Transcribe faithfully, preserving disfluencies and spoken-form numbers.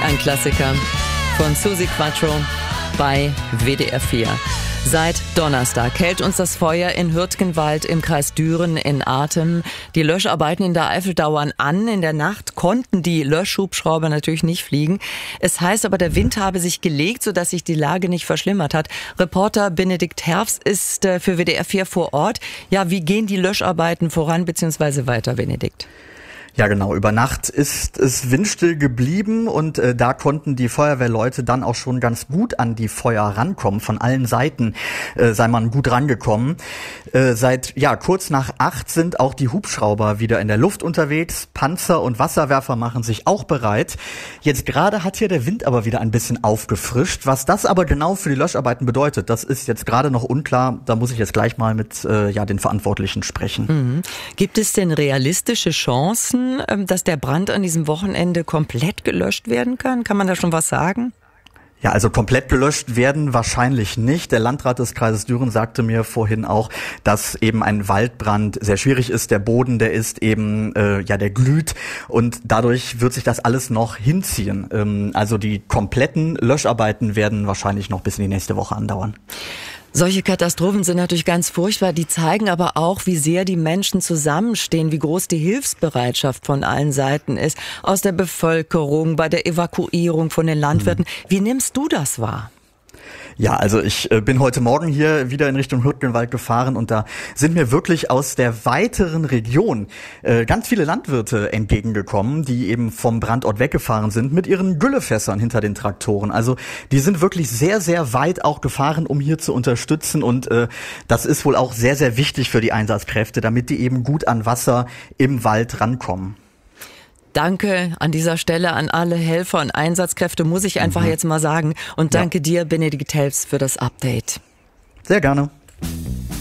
Ein Klassiker von Susi Quattro bei W D R vier. Seit Donnerstag hält uns das Feuer in Hürtgenwald im Kreis Düren in Atem. Die Löscharbeiten in der Eifel dauern an. In der Nacht konnten die Löschhubschrauber natürlich nicht fliegen. Es heißt aber, der Wind habe sich gelegt, sodass sich die Lage nicht verschlimmert hat. Reporter Benedikt Herfs ist für W D R vier vor Ort. Ja, wie gehen die Löscharbeiten voran bzw. weiter, Benedikt? Ja, genau. Über Nacht ist es windstill geblieben und äh, da konnten die Feuerwehrleute dann auch schon ganz gut an die Feuer rankommen. Von allen Seiten äh, sei man gut rangekommen. Äh, seit ja kurz nach acht sind auch die Hubschrauber wieder in der Luft unterwegs. Panzer und Wasserwerfer machen sich auch bereit. Jetzt gerade hat hier der Wind aber wieder ein bisschen aufgefrischt. Was das aber genau für die Löscharbeiten bedeutet, das ist jetzt gerade noch unklar. Da muss ich jetzt gleich mal mit äh, ja den Verantwortlichen sprechen. Mhm. Gibt es denn realistische Chancen, dass der Brand an diesem Wochenende komplett gelöscht werden kann? Kann man da schon was sagen? Ja, also komplett gelöscht werden wahrscheinlich nicht. Der Landrat des Kreises Düren sagte mir vorhin auch, dass eben ein Waldbrand sehr schwierig ist. Der Boden, der ist eben, äh, ja, der glüht und dadurch wird sich das alles noch hinziehen. Ähm, also die kompletten Löscharbeiten werden wahrscheinlich noch bis in die nächste Woche andauern. Solche Katastrophen sind natürlich ganz furchtbar. Die zeigen aber auch, wie sehr die Menschen zusammenstehen, wie groß die Hilfsbereitschaft von allen Seiten ist. Aus der Bevölkerung, bei der Evakuierung von den Landwirten. Wie nimmst du das wahr? Ja, also ich äh, bin heute Morgen hier wieder in Richtung Hürtgenwald gefahren und da sind mir wirklich aus der weiteren Region äh, ganz viele Landwirte entgegengekommen, die eben vom Brandort weggefahren sind mit ihren Güllefässern hinter den Traktoren. Also die sind wirklich sehr, sehr weit auch gefahren, um hier zu unterstützen und äh, das ist wohl auch sehr, sehr wichtig für die Einsatzkräfte, damit die eben gut an Wasser im Wald rankommen. Danke an dieser Stelle an alle Helfer und Einsatzkräfte, muss ich einfach mhm. jetzt mal sagen. Und danke ja. dir, Benedikt Herfs, für das Update. Sehr gerne.